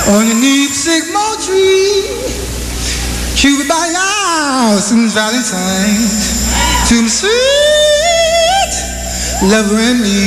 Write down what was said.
underneath sycamore tree, Cupid by your house and Valentine's to my sweet lover and me.